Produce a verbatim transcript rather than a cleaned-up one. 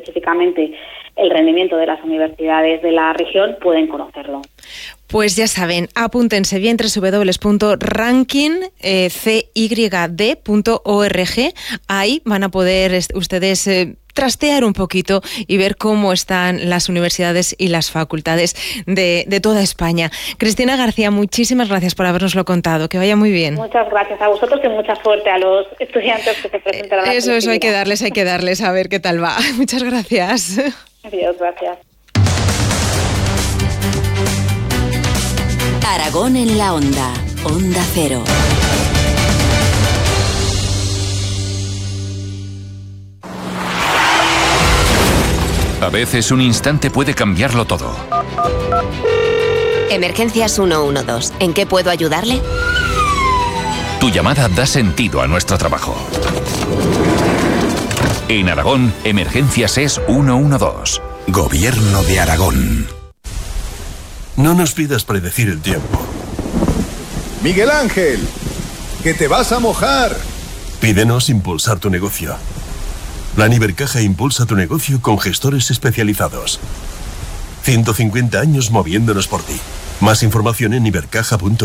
específicamente el rendimiento de las universidades de la región, pueden conocerlo. Pues ya saben, apúntense bien, doble u doble u doble u punto ranking c y d punto org. Ahí van a poder ustedes eh, trastear un poquito y ver cómo están las universidades y las facultades de, de toda España. Cristina García, muchísimas gracias por habernoslo contado. Que vaya muy bien. Muchas gracias a vosotros y mucha suerte a los estudiantes que se presentan a la Eso, eso hay que darles, hay que darles a ver qué tal va. Muchas gracias. Adiós, gracias. Aragón en la Onda, Onda Cero. A veces un instante puede cambiarlo todo. Emergencias ciento doce. ¿En qué puedo ayudarle? Tu llamada da sentido a nuestro trabajo. En Aragón, Emergencias es ciento doce. Gobierno de Aragón. No nos pidas predecir el tiempo. Miguel Ángel, que te vas a mojar. Pídenos impulsar tu negocio. Plan Ibercaja impulsa tu negocio con gestores especializados. ciento cincuenta años moviéndonos por ti. Más información en ibercaja punto es.